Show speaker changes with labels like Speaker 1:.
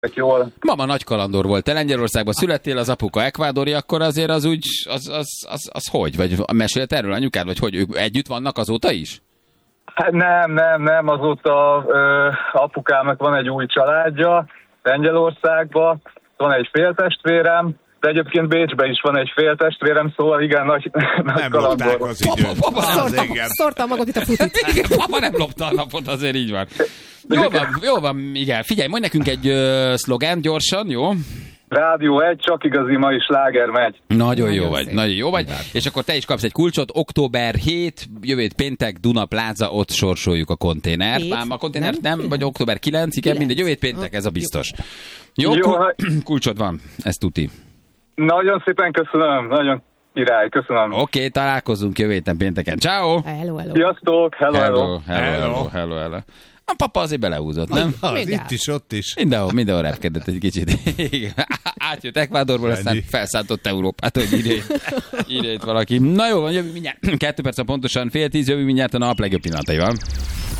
Speaker 1: Jól.
Speaker 2: Mama nagy kalandor volt. Te Lengyelországban születtél, az apuka ekvádori, akkor azért az úgy, az hogy? Vagy mesélt erről anyukád, vagy hogy? Ők együtt vannak azóta is?
Speaker 1: Hát nem. Azóta apukámnak van egy új családja Lengyelországban, van egy féltestvérem, de egyébként Bécsben is van egy féltestvérem, szóval igen, nagy kalandor.
Speaker 3: Az időt.
Speaker 4: Szórtam magad itt a futit.
Speaker 2: Igen, papa nem lopta a napot, azért így van. Jó van, igen. Figyelj, mondj nekünk egy szlogán gyorsan, jó?
Speaker 1: Rádió 1, csak igazi ma is sláger megy.
Speaker 2: Nagyon jó vagy. És akkor te is kapsz egy kulcsot, október 7, jövő péntek, Duna Plaza, ott sorsoljuk a konténert. Ám a konténert nem, vagy október 9, igen, mindegy, jövő péntek, ez a biztos. Jó, kulcsod van, ez tuti.
Speaker 1: Nagyon szépen köszönöm, nagyon király, köszönöm.
Speaker 2: Oké, találkozunk jövő héten pénteken. Ciao.
Speaker 4: Hello.
Speaker 1: Sziasztok,
Speaker 2: hello. A papa azért belehúzott, nem?
Speaker 3: Itt is, ott is.
Speaker 2: Mindenhol repkedett egy kicsit. Átjött Ekvádorból, aztán felszántott Európát, hogy ide itt valaki. Na jó, jövő mindjárt 2 perc pontosan, 9:30, jövő mindjárt a nap legjobb pillanataival.